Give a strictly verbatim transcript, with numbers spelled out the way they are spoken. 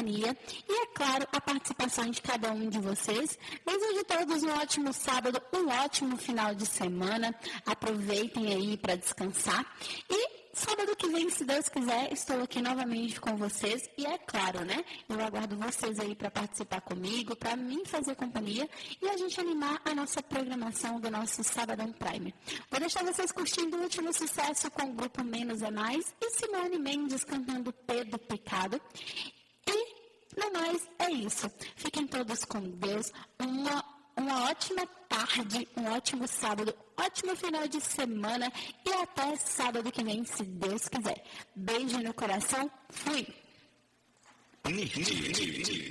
companhia e, é claro, a participação de cada um de vocês. Desejo a todos um ótimo sábado, um ótimo final de semana. Aproveitem aí para descansar. E sábado que vem, se Deus quiser, estou aqui novamente com vocês. E é claro, né? Eu aguardo vocês aí para participar comigo, para mim fazer companhia e a gente animar a nossa programação do nosso Sabadão Prime. Vou deixar vocês curtindo o último sucesso com o grupo Menos é Mais e Simone Mendes cantando Pedro Picado. E, no mais, é isso. Fiquem todos com Deus. Uma Uma ótima tarde, um ótimo sábado, ótimo final de semana e até sábado que vem, se Deus quiser. Beijo no coração, fui!